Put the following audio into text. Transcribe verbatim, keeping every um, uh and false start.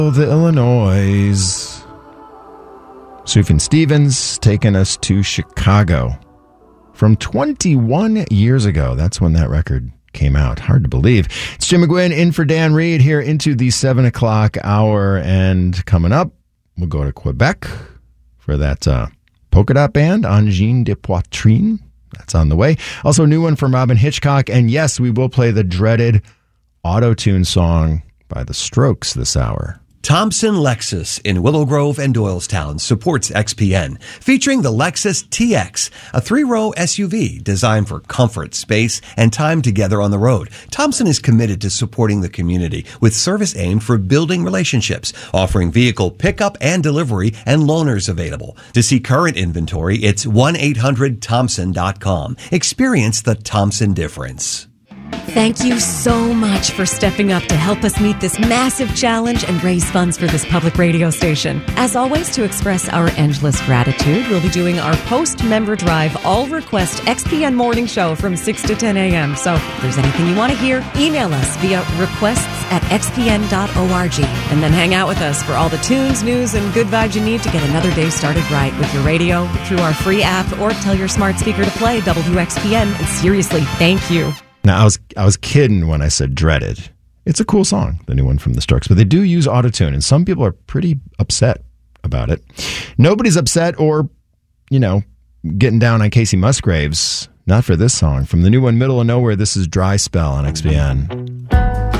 The Illinois. Sufjan Stevens taking us to Chicago from twenty-one years ago. That's when that record came out. Hard to believe. It's Jim McGuinn in for Dan Reed here into the seven o'clock hour. And coming up, we'll go to Quebec for that uh, polka dot band, Angine de Poitrine. That's on the way. Also, a new one from Robin Hitchcock. And yes, we will play the dreaded auto-tune song by The Strokes this hour. Thompson Lexus in Willow Grove and Doylestown supports X P N, featuring the Lexus T X, a three-row S U V designed for comfort, space, and time together on the road. Thompson is committed to supporting the community with service aimed for building relationships, offering vehicle pickup and delivery and loaners available. To see current inventory, it's one eight hundred thompson dot com. Experience the Thompson difference. Thank you so much for stepping up to help us meet this massive challenge and raise funds for this public radio station. As always, to express our endless gratitude, we'll be doing our post-member drive all-request X P N morning show from six to ten a.m. So if there's anything you want to hear, email us via requests at x p n dot org. And then hang out with us for all the tunes, news, and good vibes you need to get another day started right with your radio, through our free app, or tell your smart speaker to play W X P N. And seriously, thank you. Now, I was I was kidding when I said dreaded. It's a cool song, the new one from The Strokes, but they do use autotune, and some people are pretty upset about it. Nobody's upset or, you know, getting down on Casey Musgraves. Not for this song. From the new one, Middle of Nowhere, this is Dry Spell on X P N.